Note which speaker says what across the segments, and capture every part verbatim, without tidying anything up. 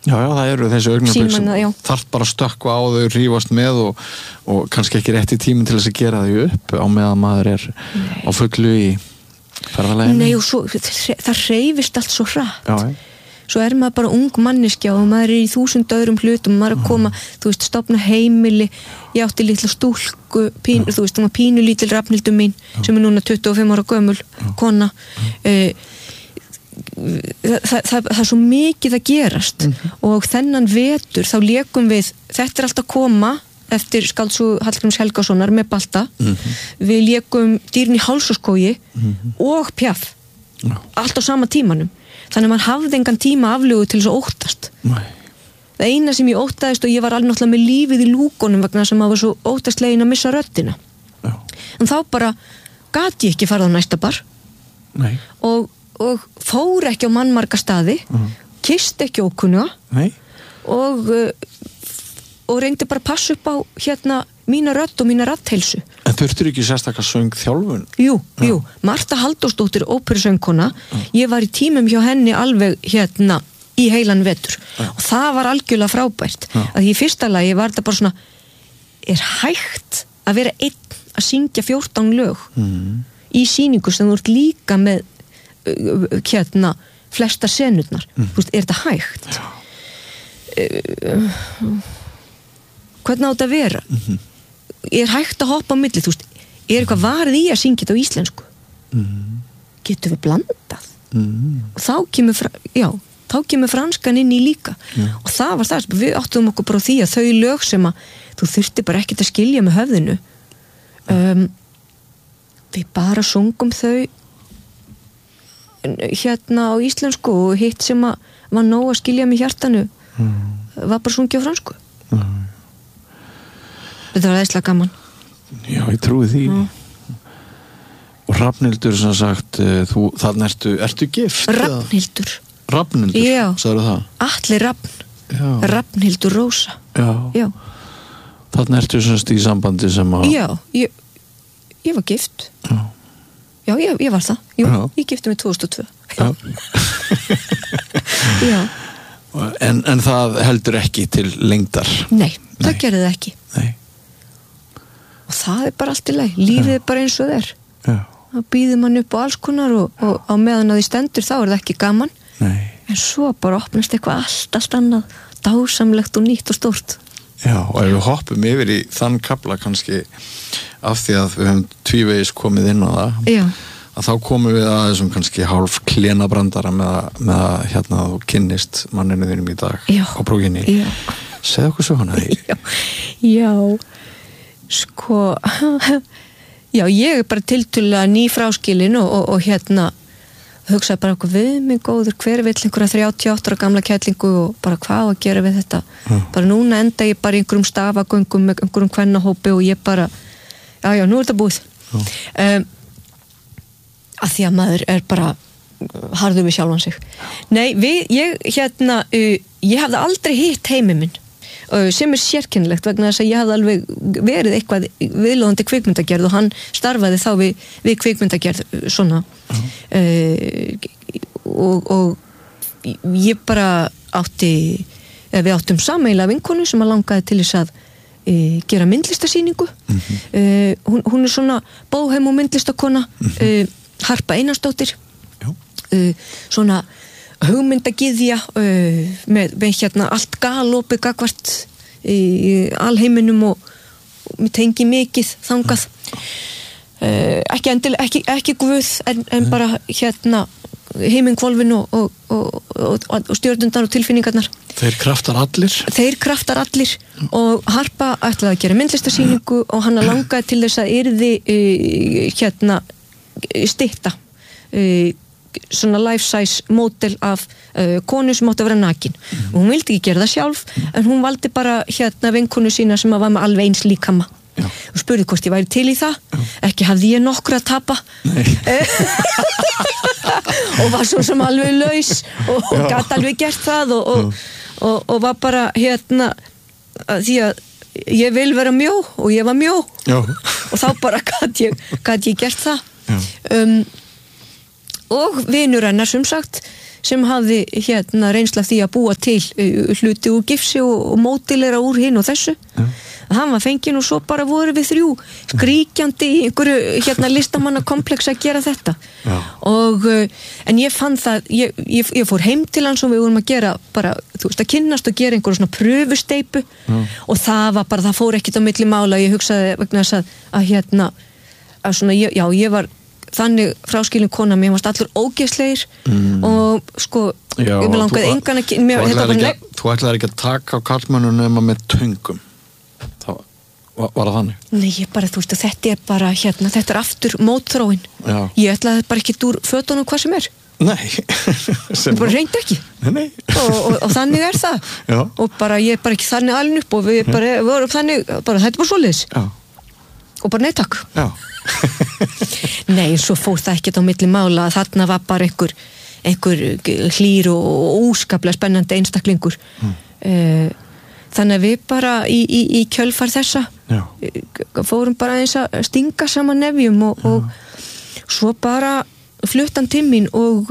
Speaker 1: Já, já, það eru þessi augnablik sem
Speaker 2: já.
Speaker 1: þarf bara að stökkva á þau, rífast með og, og kannski ekki rétti tíminn til þess að gera þau upp á meðan maður er Nei. Á fullu í ferðaleginu.
Speaker 2: Nei, og svo, það hreyfist allt svo hratt.
Speaker 1: Já,
Speaker 2: svo er maður bara ung manneskja og maður er í þúsund öðrum hlutum, maður er að koma, mm. þú veist, stofna heimili, ég átti litla stúlku, pín, þú veist, það var pínu lítil Rafnhildur mín, Já. Sem er núna tuttugu og fimm ára gömul, Já. Kona, uh, það, það, það, það er svo mikið að gerast mm. og þennan vetur, þá lékum við, þetta er allt að koma, eftir skáldsögu Hallgríms Helgasonar með Balta, mm-hmm. við lékum Dýrin í hálsaskógi mm-hmm. og Pjaff, Já. Allt á sama tímanum. Þannig að maður hafði engan tíma aflögu til þess að óttast.
Speaker 1: Nei.
Speaker 2: Það eina sem ég óttaðist og ég var alveg náttúrulega með lífið í lúkunum vegna sem maður var svo óttastlegin að missa röddina.
Speaker 1: Já.
Speaker 2: En þá bara gat ég ekki farið á næsta bar.
Speaker 1: Nei.
Speaker 2: Og, og fór ekki á mannmarga staði, uh-huh. kysst ekki ókunnuga og, og reyndi bara að passa upp á hérna mína rödd og mína raddheilsu.
Speaker 1: En þurftur ekki sérstaklega söng þjálfun?
Speaker 2: Jú, Já. jú. Marta Halldórsdóttir, óperusöngkona, Já. Ég var í tímum hjá henni alveg hérna í heilan vetur. Já. Og það var algjörlega frábært. Já. Að í fyrsta lagi var þetta bara svona, er hægt að vera einn að syngja fjórtán lög mm. í sýningu sem þú ert líka með hérna flesta senurnar. Mm. Þú veist, er þetta hægt? Já. Uh, hvernig á þetta að vera? Mhm. Er hægt að hoppa á milli, þú veist, er eitthvað varð í að syngja þetta á íslensku mm. getum við blandað mm. og þá kemur fra, já, þá kemur franskan inn í líka mm. og það var það, við áttum okkur bara á því að þau lög sem að þú þurfti bara ekkert að skilja með höfðinu um, við bara sungum þau hérna á íslensku og hitt sem að var nóg að skilja með hjartanu mm. var bara sungja á fransku mm. Þetta var æðislega gaman.
Speaker 1: Já, ég trúi því. Mm. Og Rafnhildur sem sagt, þú, þarna ertu, ertu gift?
Speaker 2: Rafnhildur.
Speaker 1: Rafnhildur,
Speaker 2: Já.
Speaker 1: Sagður það?
Speaker 2: Atli Rafn.
Speaker 1: Já.
Speaker 2: Rafnhildur Rósa.
Speaker 1: Já.
Speaker 2: Já.
Speaker 1: Þarna ertu sem sagt í sambandi sem að...
Speaker 2: Já, ég, ég var gift.
Speaker 1: Já.
Speaker 2: Já, ég, ég var það. Jú,
Speaker 1: Já.
Speaker 2: Ég gifti mig tvö þúsund og tvö.
Speaker 1: Já.
Speaker 2: Já.
Speaker 1: En, en það heldur ekki til lengdar?
Speaker 2: Nei, það Nei. Gerði það ekki.
Speaker 1: Nei.
Speaker 2: Og það er bara allt í lagi, lífið er bara eins og það er.
Speaker 1: Já.
Speaker 2: Það býður mann upp á alls konar og, og á meðan að því stendur þá er það ekki gaman.
Speaker 1: Nei.
Speaker 2: En svo bara opnast eitthvað allt, allt annað, dásamlegt og nýtt og stórt.
Speaker 1: Já, og ef við hoppum yfir í þann kafla kannski af því að við höfum tvívegis komið inn á það,
Speaker 2: Já.
Speaker 1: Að þá komum við að þessum kannski hálf klenabrandara með að, með að hérna þú kynnist manninu þínum í dag
Speaker 2: Já.
Speaker 1: Á brúginni.
Speaker 2: Já.
Speaker 1: Segðu okkur svo hana því.
Speaker 2: Já. Já. Sko, já, ég er bara tiltölulega nýfráskilin og, og, og hérna hugsaði bara okkur við mig góður, hver vill einhverja þrjátíu og átta ára gamla kettlingu og bara hvað að gera við þetta. Mm. Bara núna enda ég bara í einhverjum stafagöngum með einhverjum kvennahópi og ég bara, já, já, nú er þetta búið. Mm. Um, að því að maður er bara harður við sjálfan sig. Nei, við, ég, hérna, uh, ég hafði aldrei hitt heimi minn. Sem er sérkennilegt vegna þess að ég hafði alveg verið eitthvað viðlóðandi kvikmyndagerð og hann starfaði þá við, við kvikmyndagerð svona uh-huh. uh, og, og ég bara átti við áttum sameiginlega vinkonu sem að langaði til þess að uh, gera myndlistasýningu uh-huh. uh, hún, hún er svona bóhem og myndlistakona uh-huh. uh, Harpa Einarsdóttir uh, svona hugmyndagyðja uh, með, með hérna allt galopið gagvart í alheiminum og, og mér tengi mikið þangað uh, ekki endilega, ekki, ekki guð en, en bara hérna heimingvolfin og, og, og, og, og stjórnundar og tilfinningarnar.
Speaker 1: Þeir kraftar allir?
Speaker 2: Þeir kraftar allir og Harpa ætlaði að gera myndlistasýningu og hann langaði til þess að yrði uh, hérna stytta uh, svona life size módel af uh, konu sem átti að vera nakin mm. og hún vildi ekki gera það sjálf mm. en hún valdi bara hérna vinkonu sína sem var með alveg eins líkama Já. Og spurði hvort ég væri til í það Já. Ekki hafði ég nokkru að tapa og var svo sem alveg laus og, og gat alveg gert það og, og, og, og var bara hérna því að ég vil vera mjó og ég var mjó
Speaker 1: Já.
Speaker 2: Og þá bara gat ég, gat ég gert það um og vinur hennar sem sagt sem hafði hérna reynsla því að búa til uh, hluti úr gifsi og, og mótilera úr hinn og þessu ja. Hann var fenginn og svo bara voru við þrjú skríkjandi í einhverju hérna listamannakomplex að gera þetta ja. Og uh, en ég fann það ég, ég, ég fór heim til hans og við vorum að gera bara, þú veist, að kynnast og gera einhverju svona pröfusteipu ja. Og það var bara, það fór ekkit á milli mála ég hugsaði vegna þess að, að hérna að svona, ég, já, ég var þannig fráskilin kona, mér varst allur ógeðslegir mm. og sko já, ég vil langaði engan að mér,
Speaker 1: þú, ætlaði
Speaker 2: var
Speaker 1: ekki, þú ætlaði ekki að taka á karlmönnum nema með töngum það var, var það þannig?
Speaker 2: Nei, ég bara, þú veist, þetta er bara hérna, þetta er aftur mótþróin
Speaker 1: já.
Speaker 2: Ég ætlaði bara ekki úr fötunum hvað sem er
Speaker 1: Nei
Speaker 2: Ég bara reyndi ekki
Speaker 1: Nei.
Speaker 2: Og, og, og þannig er það
Speaker 1: já.
Speaker 2: Og bara, ég er bara ekki þannig alin upp og við bara, við vorum þannig, bara þetta er bara svoleiðis
Speaker 1: já.
Speaker 2: Og bara nei takk
Speaker 1: já.
Speaker 2: Nei, svo fór það ekkert á milli mála að þarna var bara einhver, einhver hlýr og óskaplega spennandi einstaklingur mm. Þannig að við bara í, í, í kjölfar þessa Já. Fórum bara eins að stinga saman nefjum og, og svo bara fluttan til mín og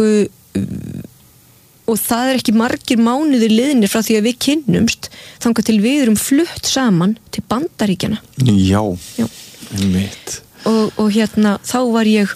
Speaker 2: og það er ekki margir mánuðir liðnir frá því að við kynnumst þangað til við erum flutt saman til Bandaríkjanna
Speaker 1: Já,
Speaker 2: Já.
Speaker 1: Mitt
Speaker 2: Og, og hérna, þá var ég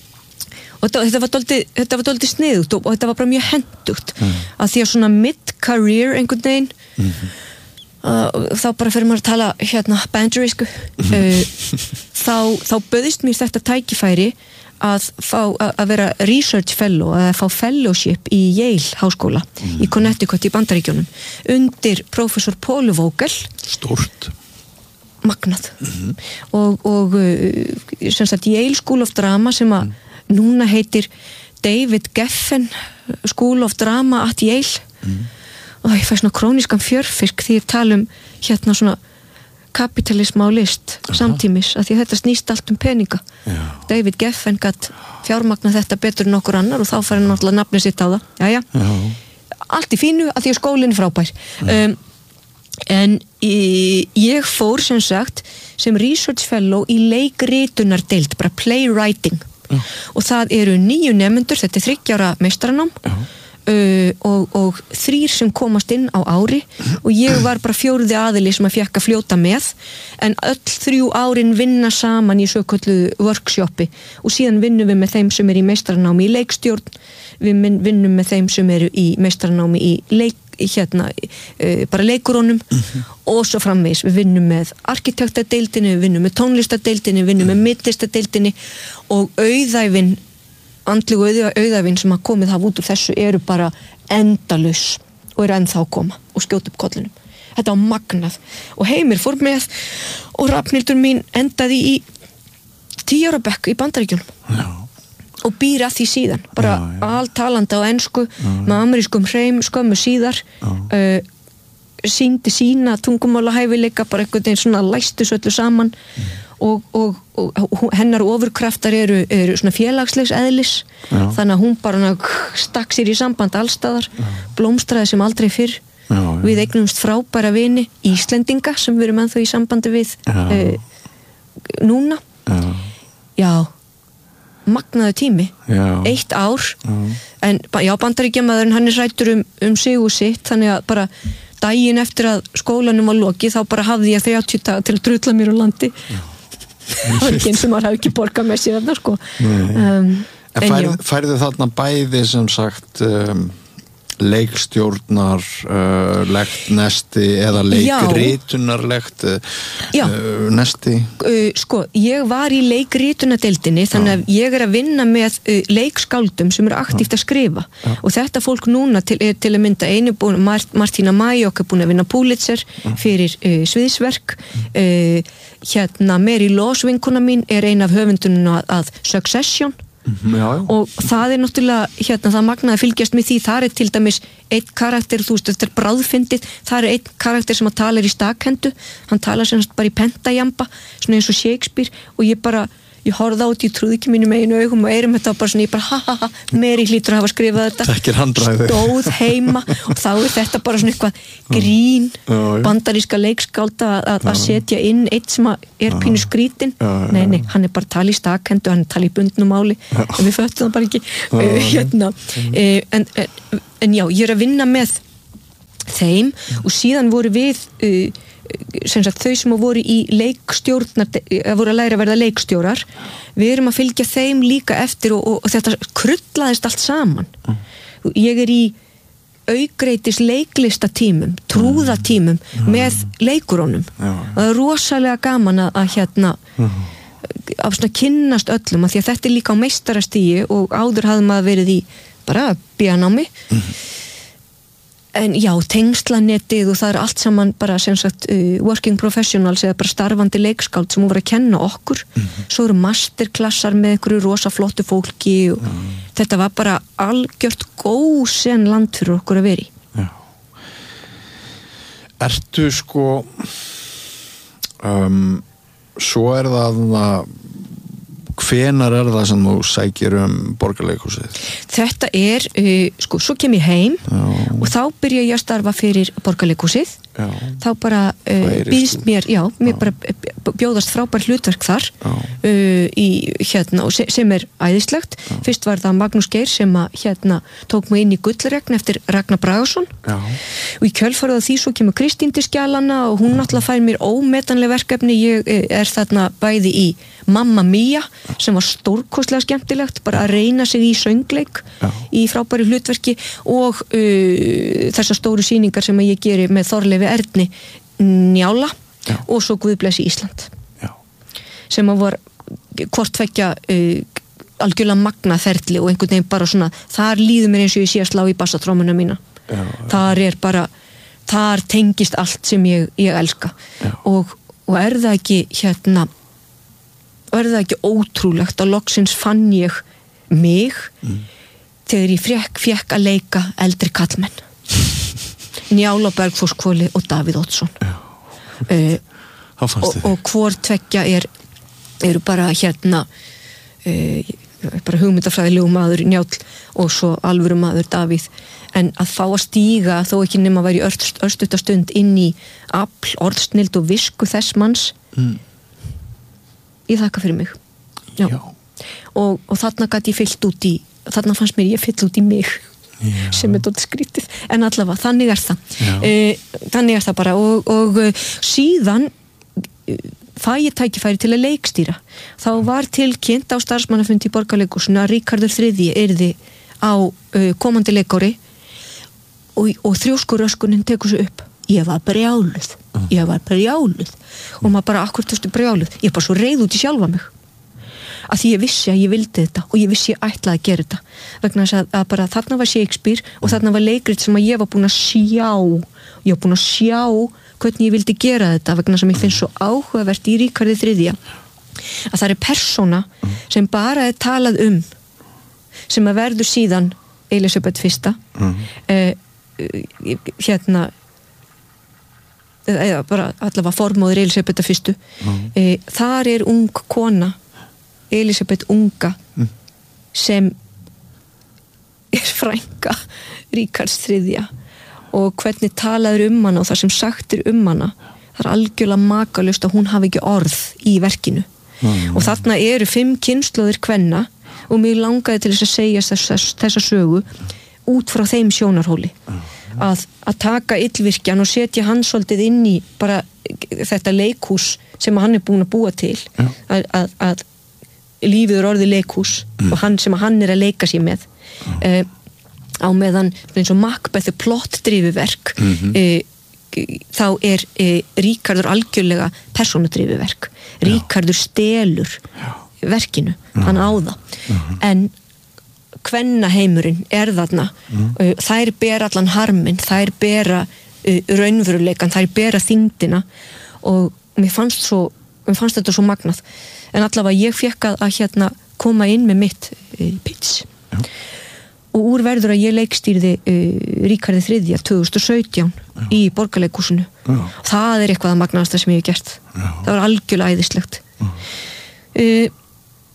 Speaker 2: og þetta var dálítið, þetta var dálítið sniðugt og, og þetta var bara mjög hentugt mm. að því að svona mid-career einhvern veginn mm-hmm. uh, þá bara fyrir maður að tala hérna bandarísku uh, þá, þá bauðist mér þetta tækifæri að fá að vera research fellow að fá fellowship í Yale háskóla mm. í Connecticut í Bandaríkjunum undir professor Paul Vogel
Speaker 1: Stórt
Speaker 2: magnað mm-hmm. og, og sem sagt Yale School of Drama sem að mm. núna heitir David Geffen School of Drama at Yale mm. og ég fæ svona krónískan fjörfisk því ég tala um hérna svona kapitalism á list uh-huh. samtímis að því að þetta snýst allt um peninga Já. David Geffen gat fjármagnað þetta betur en okkur annar og þá fær hann náttúrulega nafnið sitt á það Jæja. Já. Allt í fínu að því að skólinn er frábær um En í, ég fór sem sagt sem research fellow í leikritunardeild, bara playwriting Já. Og það eru níu nemendur, þetta er þriggja ára meistaranám uh, og, og þrír sem komast inn á ári og ég var bara fjórði aðili sem að fékk að fljóta með en öll þrjú árin vinna saman í svokölluðu workshopi og síðan vinnum við með þeim sem eru í meistaranámi í leikstjórn, við vinnum með þeim sem eru í meistaranámi í leik hérna, uh, bara leikurónum mm-hmm. og svo framvegis, við vinnum með arkitektadadeildinni, við vinnum með tónlistadeildinni við vinnum með myndlistadeildinni og auðæfin andlegu auðæfin sem að komið hafa út úr þessu eru bara endalaus og eru ennþá að koma og skjóta upp kollinum þetta var magnað og Heimir fór með og Rafnhildur mín endaði í tíu ára bekk í Bandaríkjunum Já og býr að því síðan, bara já, já. Altalandi á ensku, já, með amerískum hreim skömmu síðar uh, sýndi sína tungumála hæfileika, bara einhvern veginn svona læstu svo öllu saman mm. og, og, og hennar ofurkraftar eru, eru svona félagslegs eðlis já. Þannig að hún bara stakk sér í samband allstaðar, já. Blómstraði sem aldrei fyrr já, já. Við eignumst frábæra vini, Íslendinga sem við erum ennþá í sambandi við uh, núna Já, já magnaðu tími, já. Eitt ár já. En já, Bandaríkjamaðurinn hann er hræddur um, um sig og sitt þannig að bara daginn eftir að skólanum var lokið þá bara hafði ég þrjátíu daga til að drulla mér úr landi það var ekki eins og maður hafi ekki borgað með sér þarna sko um,
Speaker 1: En færð, færðu þarna bæði sem sagt um, leikstjórnar uh, legt nesti eða leikritunarlegt uh, nesti
Speaker 2: uh, sko, ég var í leikritunardeildinni þannig að ég er að vinna með uh, leikskáldum sem eru aktíft að skrifa Já. Og þetta fólk núna til, til að mynda einu búin, Mart, Martina Majok er búin að vinna Pulitzer fyrir uh, sviðsverk uh, hérna Mary Laws vinkona mín er ein af höfundunum að, að Succession Já, já. Og það er náttúrulega hérna það magnaði að fylgjast með því það er til dæmis einn karakter, þú veist, þetta er bráðfyndið það er einn karakter sem að tala í stakhendu hann tala sem bara í pentajamba svona eins og Shakespeare og ég bara, ég horfði á þetta, ég trúði ekki mínum einu augum og eirum þetta bara svona, ég bara ha ha ha Meri hlýtur að hafa skrifað þetta stóð heima og þá er þetta bara svona eitthvað grín bandaríska leikskálda að setja inn eitt sem er pínu skrítin nei, nei, hann er bara tala í stakhendu hann er tala í bundnu máli en við föttum það bara ekki uh, hérna en, en, en já, ég er að vinna með þeim og síðan voru við uh, sem sagt þau sem voru í leikstjórnar voru að læra að verða leikstjórar við erum að fylgja þeim líka eftir og, og, og þetta krullaðist allt saman mm. ég er í aukreitis leiklistatímum trúðatímum mm. með leikurónum mm. og það er rosalega gaman að, að hérna mm. að svona kynnast öllum að því að þetta er líka á meistarastígi og áður hafði maður verið í bara bíanámi mm. en já, tengslanetið og það er allt saman bara sem sagt uh, working professionals eða bara starfandi leikskáld sem voru að kenna okkur mm-hmm. svo eru masterklassar með einhverju rosa flottu fólki og mm. þetta var bara algjört gósen land fyrir okkur að vera í já.
Speaker 1: Ertu sko um, svo er það að hvenar er það sem þú sækir um borgarleikhúsið?
Speaker 2: Þetta er, uh, sko, svo kem ég heim já. Og þá byrja ég að starfa fyrir borgarleikhúsið. Já. Þá bara uh, býðst mér, já, mér já. bara bjóðast frábær hlutverk þar uh, í, hérna, sem, sem er æðislegt. Já. Fyrst var það Magnús Geir sem að, hérna, tók mig inn í Gullregn eftir Ragnar Bragason. Já. Og í kjölfarið því svo kemur Kristín til skjalana og hún náttúrulega fær mér ómetanleg verkefni. Ég er þarna bæði í Mamma Mia sem var stórkostlega skemmtilegt bara að reyna sig í söngleik já. Í frábæri hlutverki og uh, þessar stóru sýningar sem ég geri með Þorleifi Erni Njála já. Og svo Guð blessi Ísland já. Sem að var hvort tveggja uh, algjörlega magnaferli og einhvern veginn bara svona þar líður mér eins og ég sé að slá í bassatrómuna mína já, já. Þar er bara þar tengist allt sem ég, ég elska og, og er það ekki hérna og er það ekki ótrúlegt að loksins fann ég mig mm. þegar ég fekk, fekk að leika eldri kallmenn Njála Bergþórskvóli og Davíð Oddsson okay. uh, og, og hvor tveggja er eru bara hérna uh, bara hugmyndafræðilegu maður Njáll og svo alvöru maður Davíð en að fá að stíga þó ekki nema að vera í örstutastund inn í afl, orðsnild og visku þess manns mm. ég þakka fyrir mig já. Já. Og, og þarna gæti ég fyllt út í þarna fannst mér ég fyll út í mig já. Sem er dóttir skrítið en allavega, þannig er það e, þannig er það bara og, og síðan fæ ég tækifæri til að leikstýra þá var tilkynnt á starfsmannafundi í Borgarleikhúsinu að Ríkharður þriðji yrði á uh, komandi leikári og, og þrjóskuröskunin tekur sig upp ég var brjáluð ég var brjáluð og maður bara akkur töstu brjáluð ég er bara svo reið út í sjálfa mig að því ég vissi að ég vildi þetta og ég vissi ég ætlaði að gera þetta vegna þess að, að bara þarna var Shakespeare og þarna var leikrit sem að ég var búin að sjá ég var búin að sjá hvernig ég vildi gera þetta vegna sem ég finnst svo áhugavert í Ríkharði þriðja að það er persóna sem bara er talað um sem að verður síðan Elísabet fyrsta mm. eh, hérna eða bara allavega formóður Elísabeta fyrstu mm. e, þar er ung kona Elísabet unga mm. sem er frænka Ríkharðs þriðja og hvernig talaður um hana og það sem sagtir um hana það er algjörlega makalust að hún hafi ekki orð í verkinu mm. og þarna eru fimm kynslóðir kvenna og mér langaði til þess að segja þessa, þessa sögu út frá þeim sjónarhóli mm. Að, að taka illvirkjan og setja hann svolítið inn í bara þetta leikhús sem hann er búin að búa til ja. að, að, að lífið er orðið leikhús mm. og hann sem hann er að leika sér með mm. uh, á meðan eins og Macbeth er plottdrifuverk mm-hmm. uh, þá er uh, Ríkharður algjörlega persónudrifuverk Ríkharður stelur ja. Verkinu, ja. Hann á það mm-hmm. en kvennaheimurinn er þarna mm. þær bera allan harminn þær bera uh, raunveruleikan þær bera þyngdina og mér fannst, svo, mér fannst þetta svo magnað en allavega ég fekk að, að hérna, koma inn með mitt uh, pitch Já. Og úr verður að ég leikstýrði uh, Ríkharði þriðja tvö þúsund og sautján Já. Í Borgarleikhúsinu það er eitthvað að magnaðasta sem ég hef gert Já. Það var algjörlega æðislegt uh,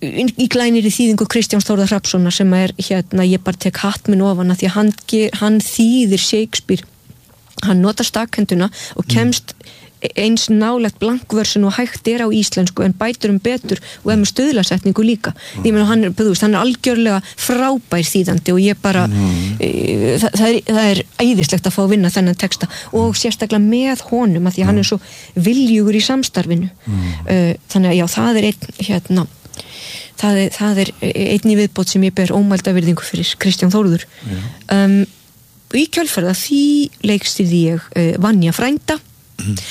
Speaker 2: í glænir í þýðingu Kristjáns Þórðar Hrafnssonar sem er hérna, ég bara tek hatt minn ofan að því að hann, hann þýðir Shakespeare, hann notar stakkenduna og kemst eins nálægt blankvörsin og hægt er á íslensku en bætur um betur og er með stöðlasetningu líka. Mm. Ég meina hann er, veist, hann er algjörlega frábær þýðandi og ég bara mm. e, það, það, er, það er æðislegt að fá að vinna þennan texta og sérstaklega með honum að því að hann er svo viljugur í samstarfinu. Mm. Uh, þannig að já, það er einn hérna, það er, það er einn í viðbót sem ég ber ómælda virðingu fyrir Kristján Þórður. Mm. Um, í kjölfarið að því leikstýrði ég uh, Vanja frænda. Mm.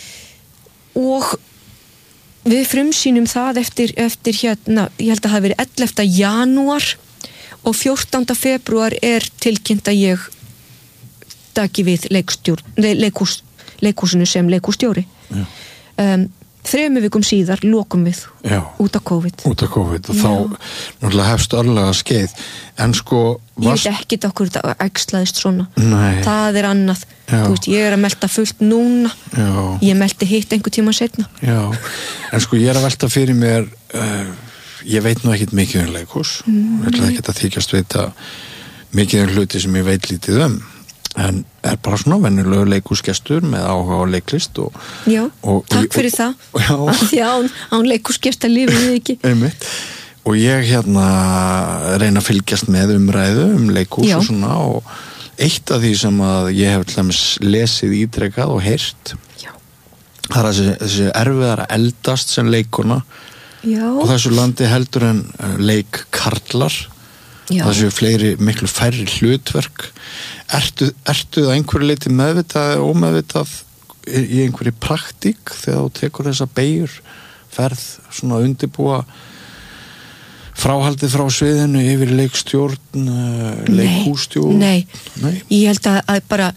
Speaker 2: Og við frumsýnum það eftir, eftir hérna, ég held að það hafi verið ellefta janúar og fjórtánda febrúar er tilkynnt að ég taki við leikstjórn, leikhús, leikhúsinu sem leikhússtjóri. Um, þremur vikum síðar lokum við Já, út af COVID.
Speaker 1: Út af COVID og Já. Þá náttúrulega hefst örlega skeið. En sko...
Speaker 2: Varst... Ég veit ekkert okkur þetta æxlaðist svona.
Speaker 1: Nei.
Speaker 2: Það er annað. Þú veist, ég er að melta fullt núna.
Speaker 1: Já.
Speaker 2: Ég melti hitt einhver tíma setna.
Speaker 1: Já, en sko ég er að velta fyrir mér, uh, ég veit nú ekkert mikið um leikhús. Mm. Ég ætla ekki að þykjast veita mikið um hluti sem ég veit lítið um. En er bara svona venjulegu leikhúsgestur með áhuga á leiklist og...
Speaker 2: Já,
Speaker 1: og,
Speaker 2: takk
Speaker 1: og,
Speaker 2: fyrir
Speaker 1: og,
Speaker 2: það.
Speaker 1: Og, já.
Speaker 2: Af því að án, án leikhúsgesta lifið við ekki.
Speaker 1: Einmitt. Og ég hérna reyna að fylgjast með umræðu um leikhús já. Og svona og eitt af því sem að ég hef til dæmis lesið ítrekað og heyrt já. Það er þessi, þessi erfiðar að eldast sem leikona
Speaker 2: já.
Speaker 1: Og þessu landi heldur en leikkarlar. Já. Það séu fleiri miklu færri hlutverk. Ertu, ertu það einhverju leiti meðvitað eða ómeðvitað í einhverju praktík þegar þú tekur þessa beigur ferð svona að undirbúa fráhaldið frá sviðinu yfir leikstjórn, leikhússtjórn?
Speaker 2: Nei, nei, ég held að, að bara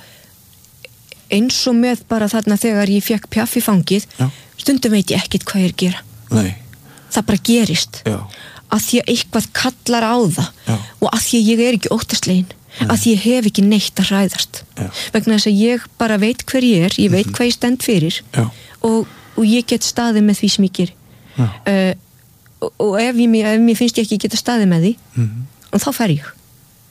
Speaker 2: eins og með bara þarna þegar ég fekk pjaff í fangið, Já. Stundum veit ég ekkert hvað ég er að gera.
Speaker 1: Nei.
Speaker 2: Það bara gerist.
Speaker 1: Já.
Speaker 2: Að því að eitthvað kallar á það
Speaker 1: Já.
Speaker 2: Og að því að ég er ekki óttaslegin að því ég hef ekki neitt að hræðast
Speaker 1: Já.
Speaker 2: Vegna þess að ég bara veit hver ég er ég veit mm-hmm. hvað ég stend fyrir og, og ég get staðið með því sem ég ger uh, og, og ef ég, ef mér finnst ég ekki geta staðið með því mm-hmm. og þá fer ég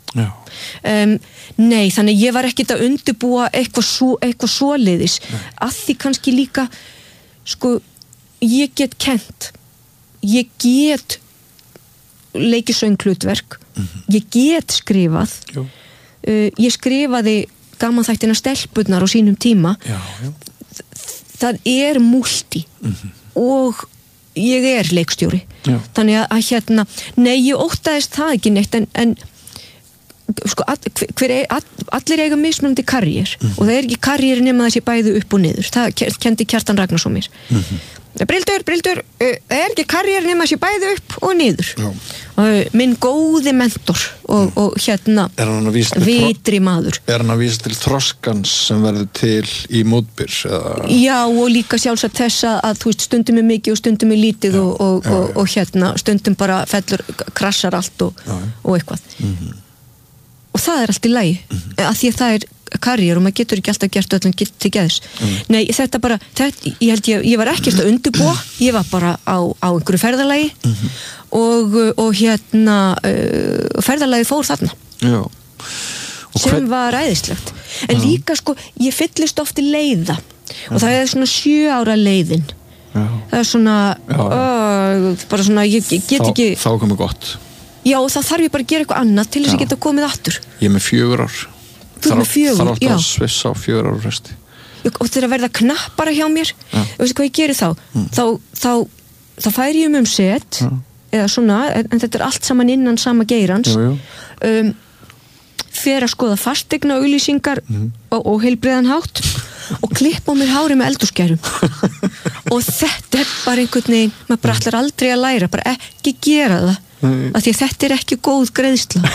Speaker 2: um, Nei, þannig ég var ekkert að undirbúa eitthvað, svo, eitthvað svoleiðis nei. Að því kannski líka sko, ég get kennt ég get leikisönghlutverk mm-hmm. ég get skrifað uh, ég skrifaði gamanþættina Stelpurnar á sínum tíma
Speaker 1: já, já.
Speaker 2: Það er múlti mm-hmm. og ég er leikstjóri
Speaker 1: já.
Speaker 2: Þannig að, að hérna nei, ég óttaðist það ekki neitt en, en sko, all, hver er, all, allir eiga mismunandi karriér mm-hmm. og það er ekki karriér nema þessi bæðu upp og niður það kendi Kjartan Ragnarsson mér mm-hmm. Brildur, Brildur, það er ekki karriér nema sér bæði upp og niður og minn góði mentor og, og hérna vitri maður
Speaker 1: Er hann að vísa til þroskans sem verður til í mótbyr?
Speaker 2: Já, og líka sjálfsagt þess að þú veist, stundum er mikið og stundum er lítið já, og, og, já, og, og hérna, stundum bara fellur, krassar allt og, og eitthvað mm-hmm. og það er allt í lagi mm-hmm. að því að það er karriér og maður getur ekki alltaf gert öllum til geðs mm. Nei, þetta bara, þetta, ég held ég, ég var ekkert að undirbúa, ég var bara á, á einhverju ferðalagi mm-hmm. og, og hérna uh, ferðalagi fór þarna
Speaker 1: Já.
Speaker 2: sem hver... var æðislegt en Já. Líka sko, ég fyllist oft í leiða Já. Og það er svona sjö ára leiðin Já. Það er svona uh, bara svona, ég, ég get
Speaker 1: þá,
Speaker 2: ekki
Speaker 1: þá komið gott
Speaker 2: Já, og þá þarf ég bara að gera eitthvað annað til þess að geta komið aftur
Speaker 1: Ég er með fjögur ár
Speaker 2: Þarf,
Speaker 1: þarf alltaf að svissa á fjögur ára fresti
Speaker 2: og þegar verða knappara hjá mér
Speaker 1: ja.
Speaker 2: Veistu hvað ég gerir þá mm. þá, þá, þá færi ég um um set ja. Eða svona, en, en þetta er allt saman innan sama geirans
Speaker 1: jú, jú.
Speaker 2: Um, fer að skoða fastegna auglýsingar mm. og, og heilbreiðan hátt og klippa á mér hári með eldhúsgærum og þetta er bara einhvern veginn maður bara ætlar aldrei að læra bara ekki gera það mm. af því að þetta er ekki góð greiðsla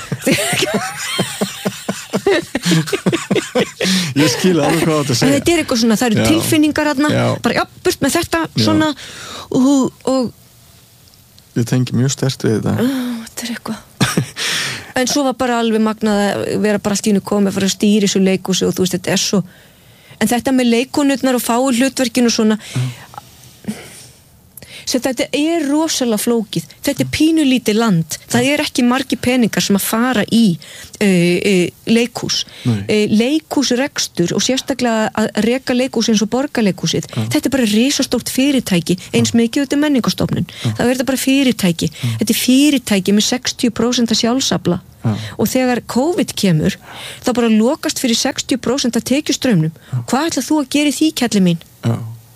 Speaker 1: Ég skil alveg hvað þetta segja
Speaker 2: þetta er eitthvað svona, það eru já. Tilfinningar þarna bara já, burt með þetta já. Svona og, og
Speaker 1: ég tengi mjög sterkt við þetta
Speaker 2: uh, þetta er eitthvað en svo var bara alveg magnað að vera bara allt í einu komið fyrir að stýra þessu leikhúsi og þú veist, þetta er svo en þetta með leikonurnar og fáu hlutverkinu og svona uh. Svo þetta er rosalega flókið, þetta er pínulítið land, það er ekki margir peningar sem að fara í uh, uh, leikhús uh, leikhúsrekstur og sérstaklega að reka leikhús eins og borgarleikhúsið, ja. Þetta er bara risastórt fyrirtæki, eins mikið þetta er menningarstofnun, ja. Það er bara fyrirtæki, ja. Þetta er fyrirtæki með sextíu prósent sjálfsafla ja. Og þegar COVID kemur, þá bara lokast fyrir sextíu prósent af tekjustraumnum, ja. Hvað ætlar þú að gera í því, kelli mín? Ja.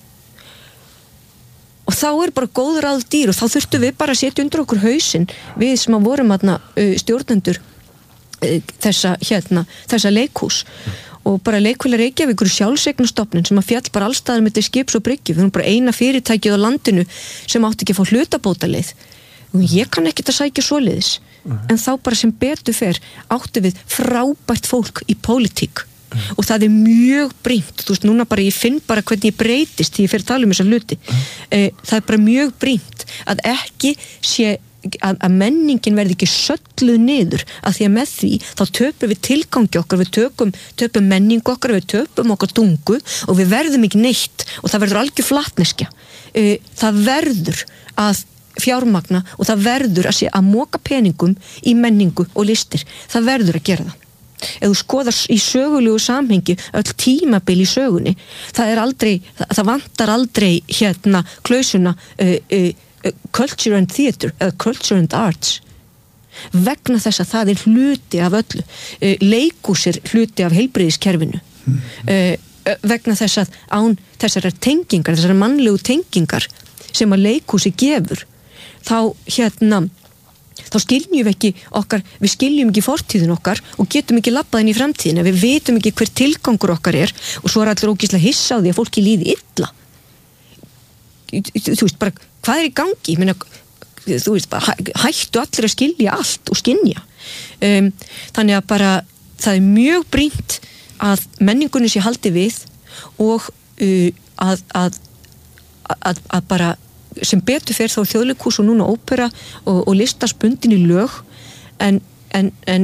Speaker 2: Og þá er bara góð ráð dýr og þá þurftum við bara að setja undir okkur hausinn við sem að vorum aðna stjórnendur þessa, hérna, þessa leikhús og bara Leikfélag Reykjavíkur sjálfseignarstofnun sem að fjall bara allstaðar með þetta skips og bryggju, við erum bara eina fyrirtækið á landinu sem átti ekki að fá hlutabótaleið og ég kann ekkert að sækja svoleiðis en þá bara sem betur fer átti við frábært fólk í pólitík og það er mjög brýnt, þú veist, núna bara ég finn bara hvernig ég breytist því ég fer að tala um þessa hluti eh, það er bara mjög brýnt að ekki sé að, að menningin verði ekki sölluð niður að því að með því þá töpum við tilgangi okkar, við tökum, töpum menningu okkar, við töpum okkar tungu og við verðum ekki neitt og það verður algjör flatneskja eh, það verður að fjármagna og það verður að sé að moka peningum í menningu og listir, það verður að gera það ef þú skoðar í sögulegu samhengi öll tímabil í sögunni það er aldrei, það vantar aldrei hérna klausuna uh, uh, uh, culture and theatre eða culture and arts vegna þess að það er hluti af öllu uh, leikhús er hluti af heilbrigðiskerfinu mm. uh, vegna þess að án þessar tengingar, þessar mannlegu tengingar sem að leikhúsi gefur þá hérna þá skiljum við ekki okkar, við skiljum ekki fortíðin okkar og getum ekki labbað inn í framtíðina, við vitum ekki hver tilgangur okkar er og svo er allir ógeðslega hissa á því að fólki líði illa þú veist bara, hvað er í gangi? Ég meina, þú veist bara, hættu allir að skilja allt og skynja um, þannig að bara það er mjög brýnt að menningunni sé haldi við og uh, að, að, að, að bara sem betur fer þá þjóðleikhús og núna ópera og, og listaspundin í lög en, en, en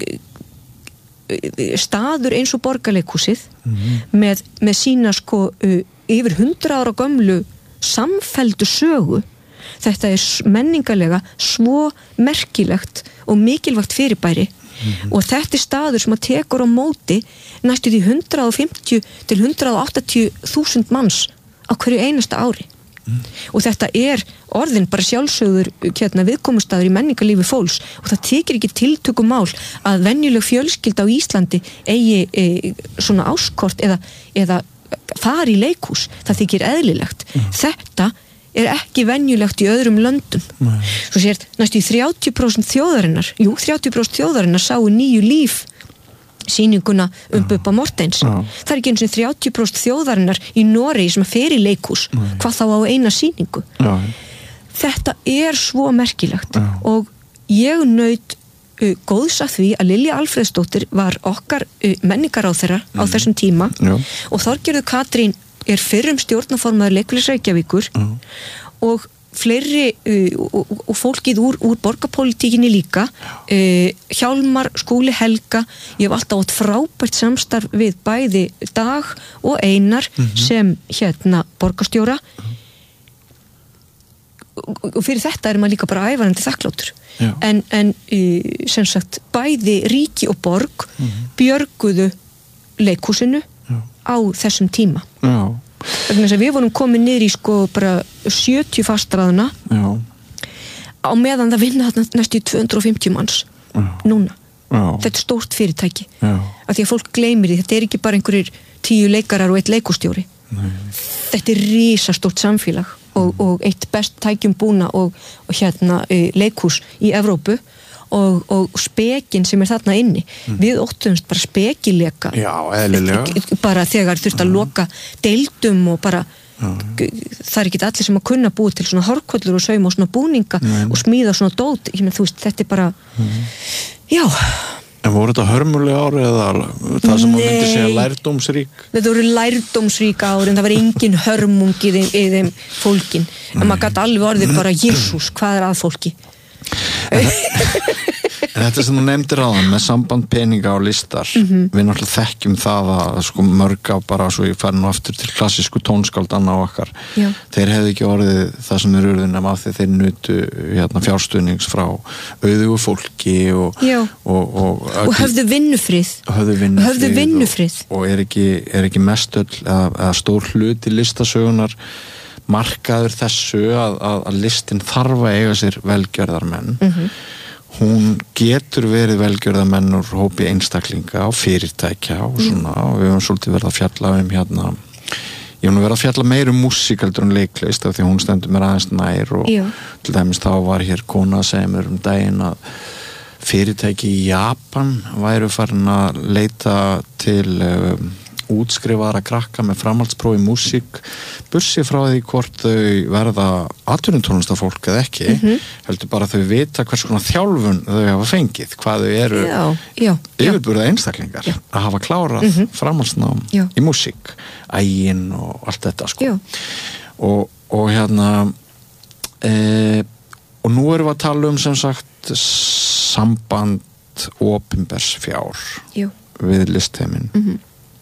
Speaker 2: staður eins og borgarleikhúsið mm-hmm. með, með sína sko uh, yfir hundra ára gömlu samfelldu sögu þetta er menningarlega svo merkilegt og mikilvægt fyrirbæri mm-hmm. og þetta er staður sem að tekur á móti næstu því hundrað og fimmtíu til hundrað og áttatíu þúsund manns á hverju einasta ári Mm. og þetta er orðin bara sjálfsögður hérna, viðkomustaður í menningarlífi fólks og það tekir ekki tiltökumál að venjuleg fjölskylda á Íslandi eigi e, svona áskort eða, eða fari í leikhús, það þykir eðlilegt mm. þetta er ekki venjulegt í öðrum löndum mm. svo sér næstu í þrjátíu prósent þjóðarinnar jú, þrjátíu prósent þjóðarinnar sáu nýju líf sýninguna um ja. Bubba Mortens ja. Það er ekki eins og þrjátíu prósent þjóðarinnar í Noregi sem að fer í leikhús ja. Hvað þá á eina sýningu ja. Þetta er svo merkilegt ja. Og ég naut uh, góðs að því að Lilja Alfreðsdóttir var okkar uh, menningaráðherra mm. á þessum tíma ja. Og Þorgerður Katrín er fyrrum stjórnarformaður Leikfélags Reykjavíkur ja. Og fleiri uh, og, og fólkið úr, úr borgarpólitíkinni líka uh, Hjálmar, Skúli Helga ég hef alltaf átt frábært samstarf við bæði Dag og Einar mm-hmm. sem hérna borgarstjóra og, og fyrir þetta er maður líka bara ævarandi þakkláttur Já. en, en uh, sem sagt bæði ríki og borg mm-hmm. björguðu leikhúsinu Já. Á þessum tíma Já Þannig að við vorum komið niður í sko bara sjötíu fastráðuna Já. Á meðan það vinna næstu tvö hundruð og fimmtíu manns Já. Núna Já. Þetta er stórt fyrirtæki Já. Að því að fólk gleymir því, þetta er ekki bara einhverjir tíu leikarar og eitt leikústjóri Þetta er risastórt samfélag og, og eitt best tækjum búna og, og hérna e, leikús í Evrópu og, og spekin sem er þarna inni mm. við óttumst bara spekileka
Speaker 1: Já, eðlilega
Speaker 2: bara þegar þurft að loka deildum og bara Já. Það er ekki allir sem að kunna búið til svona hárkollur og sauma og svona búninga Nei. Og smíða svona dót, ég menn þú veist, þetta er bara mm. Já
Speaker 1: En voru þetta hörmulega ári eða það sem Nei. Að myndi segja lærdómsrík?
Speaker 2: Þetta voru lærdómsrík ári en það var engin hörmung í þeim, í þeim fólkin en maður gæti alveg orðið bara Jesús, hvað er að fólki?
Speaker 1: En þetta sem þú nefndir áðan með samband peninga og listar,
Speaker 2: mm-hmm.
Speaker 1: við náttúrulega þekkjum það að sko mörg á bara, svo ég færi nú aftur til klassísku tónskáldanna á okkar,
Speaker 2: Já. Þeir
Speaker 1: hefðu ekki orðið það sem þeir urðu nema af því þeir nutu hérna, fjárstuðnings frá auðugu fólki og, og, og,
Speaker 2: og höfðu vinnufrið
Speaker 1: höfðu vinnufrið,
Speaker 2: höfðu vinnufrið.
Speaker 1: Og, og er, ekki, er ekki mest öll eða, eða stór hluti listasögunar markaður þessu að, að, að listin þarf að eiga sér velgjörðarmenn.
Speaker 2: Mm-hmm.
Speaker 1: Hún getur verið velgjörðarmenn úr hópi einstaklinga og fyrirtækja og svona, og við höfum svolítið verið að fjalla um hérna, ég hef nú verið að fjalla meir um músík heldur en leiklist af því hún stendur mér aðeins nær og
Speaker 2: Já.
Speaker 1: Til dæmis þá var hér kona að segja mér um daginn að fyrirtæki í Japan væru farin að leita til um, útskrifaðara krakka með framhaldspróf í músík, bursi frá því hvort þau verða atvinnutónlistafólk eða ekki,
Speaker 2: mm-hmm.
Speaker 1: heldur bara þau vita hvers konar þjálfun þau hafa fengið, hvað þau eru
Speaker 2: já, já,
Speaker 1: yfirburða einstaklingar
Speaker 2: já.
Speaker 1: Að hafa klárað
Speaker 2: mm-hmm.
Speaker 1: framhaldsnám
Speaker 2: já.
Speaker 1: Í músík, ægin og allt þetta sko. Og, og hérna e, og nú erum við að tala um sem sagt samband opinbers fjár
Speaker 2: já.
Speaker 1: Við listheimin.
Speaker 2: Mm-hmm.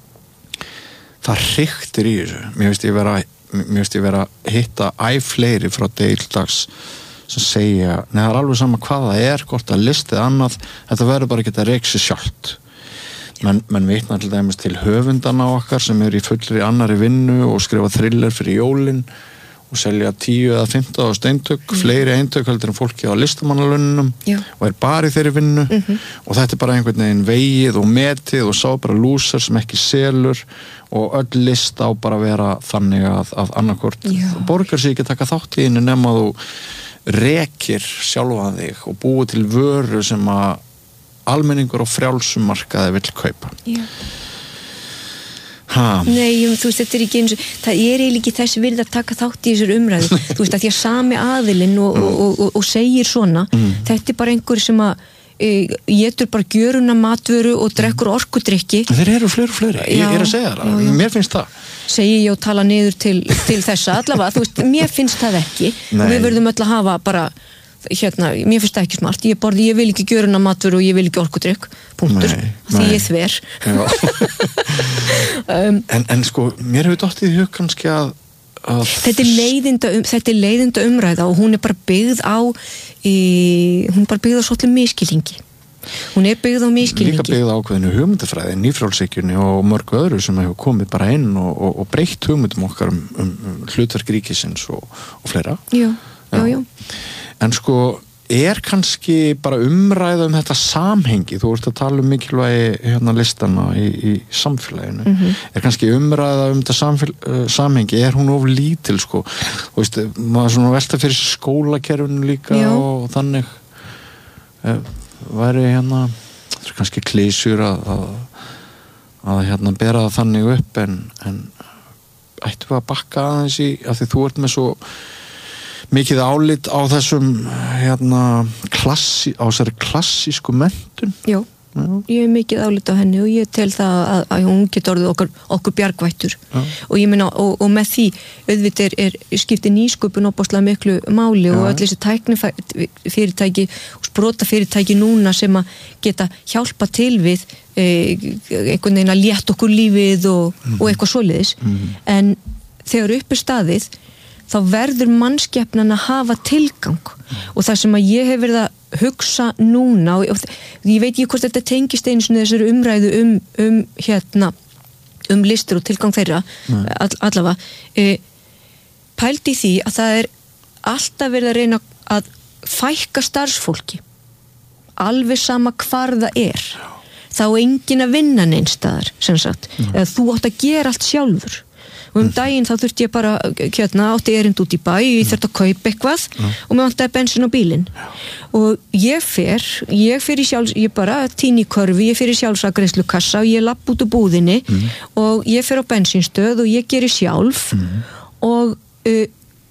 Speaker 1: Það hriktir í þessu. Mér finnst ég vera, mér finnst ég vera að hitta æ fleiri frá deildags sem segja, neða það er alveg sama hvað það er, hvort það listið annað, þetta verður bara ekki að reykja sér sjálft. Men, men vitna til dæmis til höfundana okkar sem eru í fullri annari vinnu og skrifa thriller fyrir jólin og selja tíu eða fimmtán á steintök, mm. fleiri eintök heldur en fólki á listamannalunum og er bara í þeirri vinnu
Speaker 2: mm-hmm.
Speaker 1: og þetta er bara einhvern veginn vegið og metið og sá bara lúsar sem ekki selur og öll list á bara að vera þannig að, að annarkvort borgar sig ekki taka þátt í henni nema þú rekir sjálfan þig og búið til vöru sem að almenningur og frjálsum markaði vill kaupa.
Speaker 2: Já. Ha. Nei, þú veist, þetta er ekki eins og það er eiginlega ekki þessi virð að taka þátt í þessar umræðu, þú veist, að því að sami aðilinn og, mm. og, og, og segir svona mm. þetta er bara einhver sem að e, étur bara gjöruna matvöru og drekkur orkudrykki.
Speaker 1: Þeir eru fleiri og fleiri, já, ég er að segja það, já, já. Mér finnst það.
Speaker 2: Segi ég og tala niður til, til þessa allavega, þú veist, mér finnst það ekki
Speaker 1: Nei.
Speaker 2: Og við verðum öll að hafa bara hérna, mér finnst það ekki smart, ég borði, ég vil ekki gjöruna matvöru og ég vil ekki orkudrykk, punktur, nei, því nei. Ég þver um,
Speaker 1: en, en sko, mér hefur dottið í hug kannski að, að
Speaker 2: þetta er leiðinda um, þetta er leiðinda umræða og hún er bara byggð á í, hún er bara byggð á svolítið miskilningi hún er byggð á miskilningi
Speaker 1: líka byggð á ákveðinu hugmyndafræði, nýfrjálshyggjunni og mörgu öðru sem hefur komið bara inn og, og, og breytt hugmyndum okkar um, um, um hlutverk ríkisins og, og fleira
Speaker 2: já, já, já
Speaker 1: en sko, er kannski bara umræða um þetta samhengi, þú ert að tala um mikilvægi hérna listana í, í samfélaginu,
Speaker 2: mm-hmm.
Speaker 1: er kannski umræða um þetta samfél, uh, samhengi, er hún of lítil sko, þú veist, maður svona velta fyrir skólakerfinu líka Já. Og þannig uh, væri hérna, það er kannski klísjur að, að, að hérna bera það þannig upp en, en ættum við að bakka aðeins í, af því þú ert með svo mikið álit á þessum hérna klassi, á þessari klassísku menntun.
Speaker 2: Já, Já, ég er mikið álit á henni og ég tel það að, að hún getur orðið okkur, okkur bjargvættur Já. Og ég meina, og, og með því auðvitað er, er skiptið nýsköpun opaslega miklu máli Já. Og öll þessi tæknifyrirtæki og sprota fyrirtæki núna sem að geta hjálpa til við e, einhvern veginn að létta okkur lífið og, mm. og eitthvað svoleiðis mm. en þegar upp er staðið þá verður mannskepnan að hafa tilgang mm. og það sem að ég hef verið að hugsa núna og ég veit ekki hvort þetta tengist einu svona þessari umræðu um, um hérna um listur og tilgang þeirra mm. all, allavega e, pældi því að það er alltaf verið að reyna að fækka starfsfólki alveg sama hvar það er þá er engin að vinna neinstaðar sem sagt, mm. eða þú átt að gera allt sjálfur og um daginn þá þurfti ég bara hérna átti erind út í bæ, ég þurfti að kaupa eitthvað mm. og mér vantaði bensin á bílinn og ég fer ég fer í sjálfs, ég bara tíni körfi ég fer í sjálfsagreiðslukassa og ég lapp út úr búðinni mm. og ég fer á bensinstöð og ég geri sjálf mm. og, uh,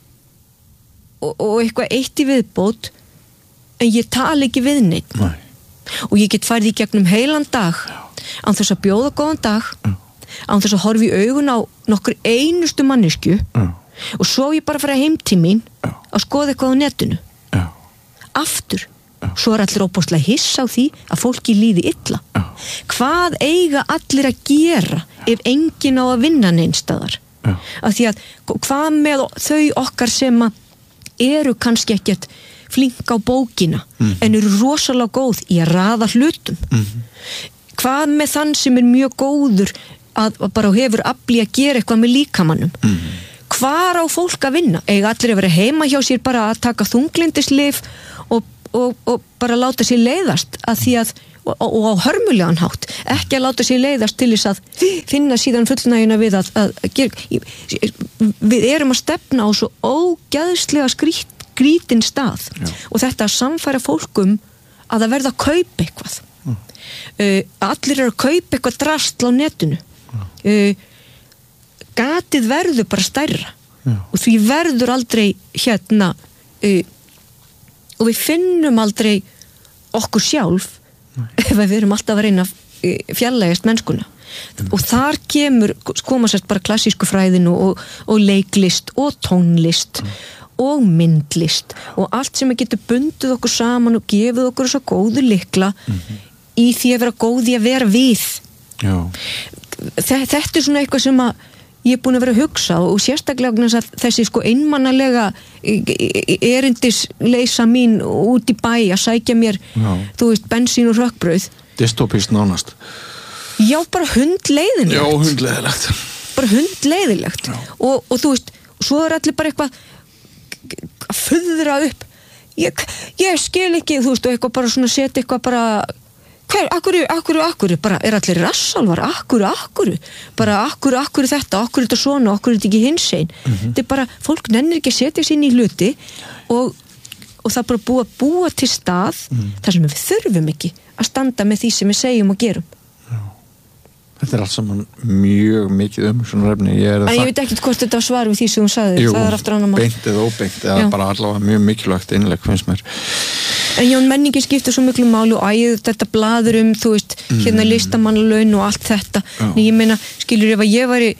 Speaker 2: og og eitthvað eitt í viðbót en ég tala ekki við neitt
Speaker 1: Nei.
Speaker 2: Og ég get farið í gegnum heilan dag án þess að bjóða góðan dag mm. án þess að horfa í augun á nokkur einustu manneskju
Speaker 1: Já.
Speaker 2: Og svo ég bara fara heim til mín Já. Að skoða eitthvað á netinu
Speaker 1: Já.
Speaker 2: aftur svo er allir óbúslega hissa á því að fólki líði illa. Já. Hvað eiga allir að gera ef enginn á að vinna neinstaðar? Af því að hvað með þau okkar sem að eru kannski ekkert flink á bókina mm. en eru rosalega góð í að raða hlutum mm. hvað með þann sem er mjög góður að, að bara hefur afli að gera eitthvað með líkamannum mm. hvar á fólk að vinna? Eiga allir að vera heima hjá sér bara að taka þunglyndislyf og, og, og bara láta sér leiðast að því að og, og á hörmulegan hátt, ekki að láta sér leiðast til þess að finna síðan fullnægjuna við að, að, að gera, við erum að stefna á svo ógæðslega skrýtt, skrýtin stað Já. Og þetta að samfæra fólkum að það verða að kaupa eitthvað mm. uh, allir eru að kaupa eitthvað drastl á netinu mm. uh, gatið verður bara stærra Já. Og því verður aldrei hérna uh, og við finnum aldrei okkur sjálf Nei. Ef við erum alltaf að reyna fjarlægast mennskuna mm. og þar kemur, koma sérst bara klassísku fræðinu og, og leiklist og tónlist mm. og myndlist og allt sem getur bundið okkur saman og gefið okkur svo góðu lykla mm-hmm. í því að vera góði að vera við Já. Þetta er svona eitthvað sem að ég er búin að vera að hugsa og sérstaklega þessi sko einmannalega erindisleysa mín út í bæ að sækja mér Já. Þú veist, bensín og rökkbrauð
Speaker 1: dystopist nánast
Speaker 2: Já, bara hundleiðilegt
Speaker 1: Já, hundleiðilegt
Speaker 2: bara hundleiðilegt og, og þú veist, svo er allir bara eitthvað að fuðra upp ég, ég skil ekki, þú veist, og eitthvað bara svona setja eitthvað bara hver, akkuru, akkuru, akkuru, bara er allir rassalvar akkuru, akkuru, bara akkuru, akkuru þetta, akkuru þetta svona, akkuru þetta ekki hinsegin mm-hmm. þetta er bara, fólk nennir ekki að setja sér inn í hluti og, og það bara búa, búa til stað mm. þar sem við þurfum ekki að standa með því sem við segjum og gerum
Speaker 1: Þetta er allt saman mjög mikið um svona refni. Ég,
Speaker 2: en ég veit ekkert hvort þetta var svar við því sem hún sagði.
Speaker 1: Jú,
Speaker 2: það er aftur annar mál.
Speaker 1: Beint eða óbeint, eða bara allavega mjög mikilvægt innlegg finnst mér.
Speaker 2: En Jón, menningin skiptir svo miklu máli og ægið þetta blaður um, þú veist, mm. hérna listamannalaun og allt þetta. En ég meina, skilur ef að ég væri,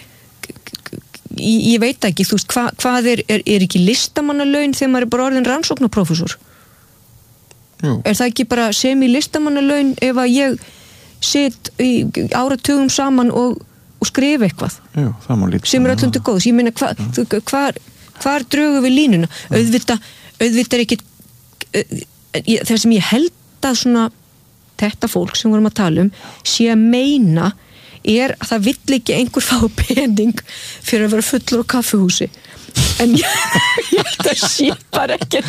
Speaker 2: ég, ég veit ekki, þú veist, hva, hvað er, er, er ekki listamannalaun þegar maður er bara orðin rannsóknarprófessor? Jú. Er það ekki bara semi listamannalaun ef að ég sitt í áratugum saman og, og skrifa eitthvað
Speaker 1: Jú, það má lítið
Speaker 2: sem er öllum til góðs ég meina hva, þú, hvar, hvar drögum við línuna auðvita, auðvita er ekki það sem ég held að svona þetta fólk sem vorum að tala um sé að meina er að það vill ekki einhver fá pening fyrir að vera fullur á kaffihúsi en ég, ég held að sé bara ekkert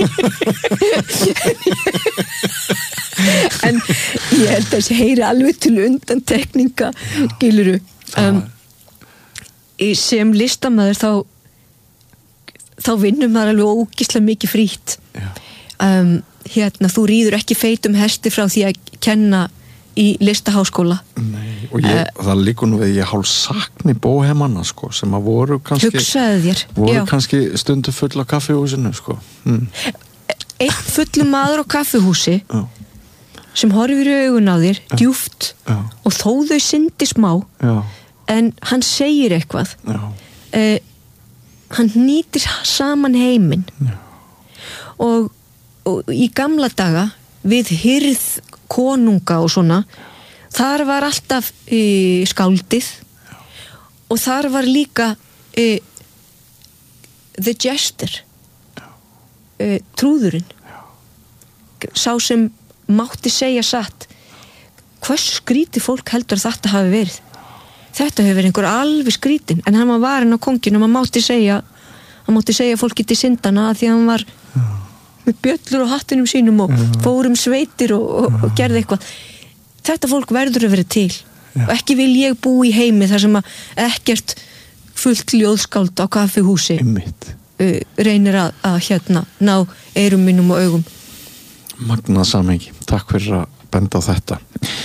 Speaker 2: en ég held að þessi heyri alveg til undantekninga skiluru um, sem listamaður þá þá vinnum maður alveg ógislega mikið frítt um, hérna þú rýður ekki feitum hesti frá því að kenna í listaháskóla
Speaker 1: Nei, og ég, uh, það líkur nú við ég hálf sakni bóhemanna sko, sem að voru kannski
Speaker 2: hugsaðu þér
Speaker 1: voru
Speaker 2: já.
Speaker 1: Kannski stundu full á kaffihúsinu sko. mm.
Speaker 2: Einn fullur maður á kaffihúsi
Speaker 1: já.
Speaker 2: Sem horfir í augun á þér já. Djúpt
Speaker 1: já.
Speaker 2: Og þó þau syndi smá
Speaker 1: já.
Speaker 2: En hann segir eitthvað uh, hann nýtir saman heiminn og, og í gamla daga við hirð konunga og svona þar var alltaf e, skáldið Já. Og þar var líka e, the jester e, trúðurinn Já. Sá sem mátti segja satt hversu skrítið fólk heldur að þetta hafi verið þetta hefur verið einhver alveg skrítin en hann var varinn á konginu og hann mátti segja hann mátti segja fólki til syndana því að hann var Já. Með bjöllur og hattinum sínum og Já. Fórum sveitir og, og, og gerði eitthvað þetta fólk verður að vera til Já. Og ekki vil ég bú í heimi þar sem að ekkert fullt ljóðskáld á kaffihúsi uh, reynir að, að hérna ná eyrum mínum og augum
Speaker 1: Magnað samhengi, takk fyrir að benda á þetta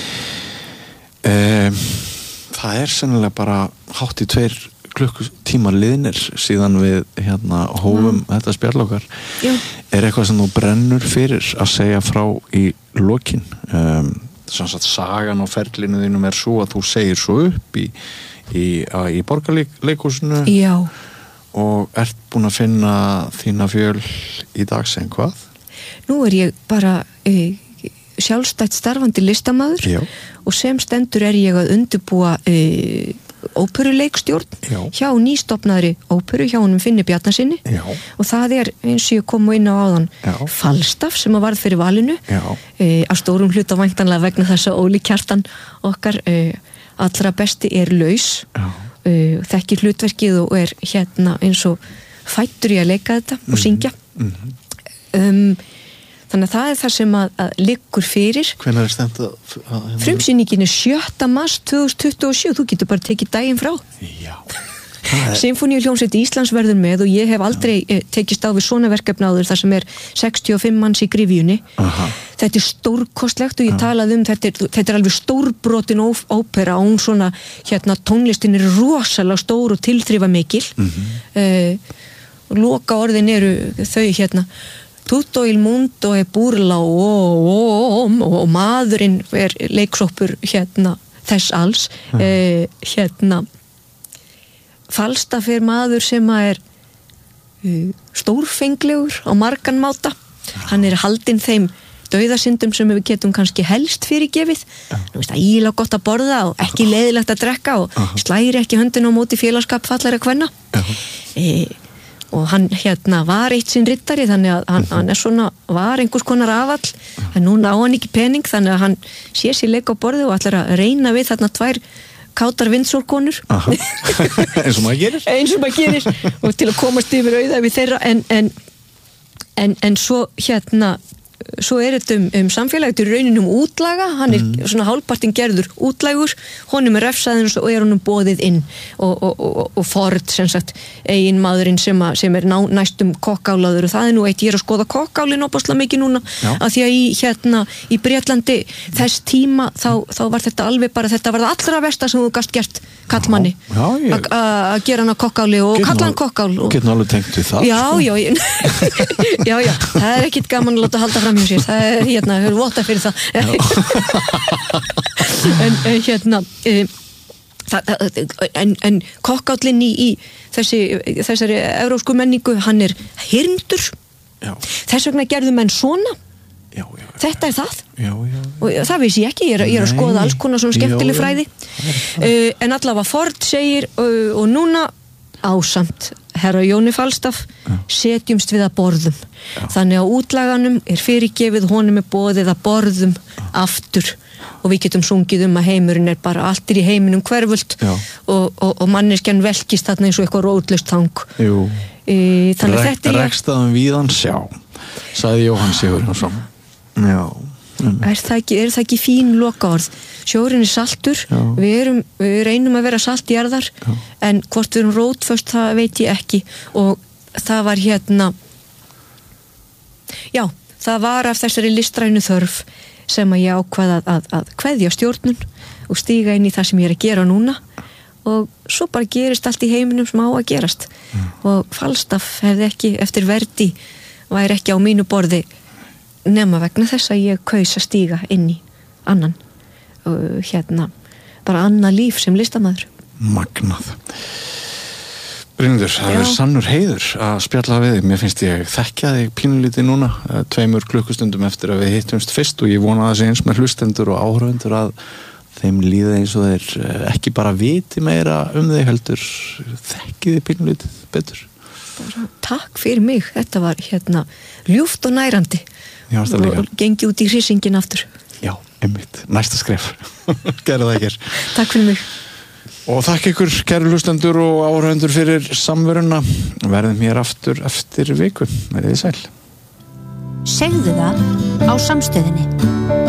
Speaker 1: um, það er sennilega bara hátt í tveir klukkutíma liðnir síðan við hérna hófum mm. þetta spjall okkar Já. Er eitthvað sem þú brennur fyrir að segja frá í lokin um, sem sagt sagan á ferlinu þínum er svo að þú segir svo upp í, í, í borgarleikhúsinu
Speaker 2: Já.
Speaker 1: Og ert búin að finna þína fjöl í dag sem hvað?
Speaker 2: nú er ég bara e, sjálfstætt starfandi listamaður
Speaker 1: Já.
Speaker 2: og sem stendur er ég að undirbúa e, óperuleikstjórn Já. hjá nýstofnaðri óperu hjá honum Finni Bjarnasyni Já. og það er eins og ég kom inn á áðan Já. Falstaff sem að varð fyrir valinu e, að stórum hluta væntanlega vegna þess að Óli Kjartan okkar e, allra besti er laus e, þekkir hlutverkið og er hérna eins og fættur í að leika þetta mm-hmm. og syngja mm-hmm. um, þannig að það er það sem að, að liggur fyrir.
Speaker 1: Hvenær er stemt að... að
Speaker 2: frumsýningin er sjötta mars tvö þúsund tuttugu og sjö, þú getur bara tekið daginn frá.
Speaker 1: Já.
Speaker 2: Sinfóníuhljómsveit Íslands verður með og ég hef aldrei eh, tekist á við svona verkefni áður þar sem er sextíu og fimm manns í gryfjunni. Aha. Þetta er stórkostlegt og ég talaði um þetta er, þetta er alveg stórbrotin ópera og hún svona, hérna tónlistin er rosalega stór og tilþrifa mikil. Mm-hmm. eh, loka orðin eru þau hérna tutto il mondo è burla og, og, og, og maðurinn er leiksópur hérna þess alls mm. eh, hérna Falstaff er maður sem að er uh, stórfenglegur á margan máta hann er haldinn þeim dauðasyndum sem við getum kannski helst fyrirgefið þú veist að íla gott að borða og ekki leiðilegt að drekka og uh-huh. slæri ekki höndin á móti félagskap fallara kvenna uh-huh. eh, og hann hérna var eitt sinn riddari þannig að hann, hann er svona var einhvers konar afall en nú ná hann ekki pening þannig að hann sé sér leik á borðu og ætlar að reyna við þarna tvær kátar vindsórkonur
Speaker 1: eins og maður gerir
Speaker 2: eins og maður gerir og til að komast yfir auða við þeirra en, en, en, en svo hérna svo er þetta um, um samfélagi til rauninum útlaga, hann er mm. svona hálfpartin gerður útlægur, honum er refsaðins og er honum boðið inn og, og, og, og Ford sem sagt eigin maðurinn sem, a, sem er ná, næstum kokkálaður og það er nú eitt, ég er að skoða kokkálinn opaslega mikið núna, Já. Að því að í hérna í Bretlandi þess tíma þá, þá var þetta alveg bara, þetta var það allra versta sem þú gast gert kallmanni
Speaker 1: ég...
Speaker 2: að gera hann að kokkáli og kalla hann kokkál og...
Speaker 1: Getur alveg tengt við það
Speaker 2: Já, já, já, já, það er ekkit gaman að láta halda fram hjá sér, það er hérna, við erum votta fyrir það en, en hérna e, það, en, en kokkállinn í, í þessi, þessari evrópsku menningu, hann er hirndur já. Þess vegna gerðu menn svona já, já, já. Þetta er það
Speaker 1: já, já, já.
Speaker 2: Og það vissi ég ekki, ég er, ég er að skoða alls konar svona skemmtileg fræði uh, en allavega Ford segir uh, og núna ásamt herra Jóni Falstaff já. Setjumst við að borðum já. Þannig að útlaganum er fyrirgefið honum er boðið að borðum já. Aftur og við getum sungið um að heimurinn er bara allt er í heiminum hverfult og, og, og manneskjan velkist þarna eins og eitthvað rótlaust þang
Speaker 1: Jú
Speaker 2: uh, Þannig að þetta er
Speaker 1: Rekstaðum víðan sjá sagði Jóhann Sigurjónsson Já
Speaker 2: Er það ekki, er það ekki fín lokaorð? Sjórinn er saltur, við, erum, við reynum að vera saltjarðar, Já. En hvort við erum rótföst, það veit ég ekki. Og það var hérna, já, það var af þessari listrænu þörf sem að ég ákvað að, að, að kveðja stjórnun og stíga inn í það sem ég er að gera núna. Og svo bara gerist allt í heiminum sem á að gerast. Já. Og Falstaff hefði ekki, eftir Verdi, væri ekki á mínu borði nema vegna þess að ég kaus að stíga inn í annan uh, hérna, bara annað líf sem listamaður.
Speaker 1: Magnað. Brynhildur, það er sannur heiður að spjalla við þig. Mér finnst ég þekkja þig pínulítið núna, tveimur klukkustundum eftir að við hittumst fyrst og ég vona að það sé eins með hlustendur og áhörfundur að þeim líða eins og þeir ekki bara viti meira um þig heldur þekki þig pínulítið betur.
Speaker 2: Bara, takk fyrir mig, þetta var hérna ljúft og nærandi.
Speaker 1: Já,
Speaker 2: og gengi út í hryssingin aftur.
Speaker 1: Já, einmitt, næsta skref. Gerðu það ekki.
Speaker 2: Takk fyrir mig.
Speaker 1: Og þakk ykkur, kæru hlustendur og áhorfendur fyrir samveruna. Verðum hér aftur eftir viku. Verið þið sæl.
Speaker 3: Segðu það á Samstöðinni.